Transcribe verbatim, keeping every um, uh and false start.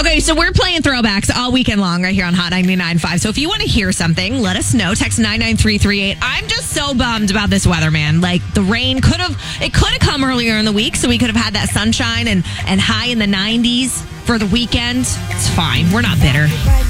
Okay, so we're playing throwbacks all weekend long right here on Hot ninety-nine point five. So if you want to hear something, let us know. Text nine nine three three eight. I'm just so bummed about this weather, man. Like, the rain could have, it could have come earlier in the week, so we could have had that sunshine and, and high in the nineties for the weekend. It's fine. We're not bitter.